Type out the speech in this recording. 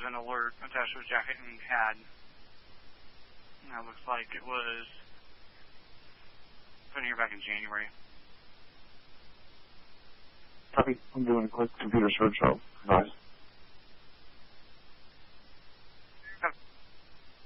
there's an alert attached to his jacket and hat. And it looks like it was put in here back in January. Copy. I'm doing a quick computer search of device.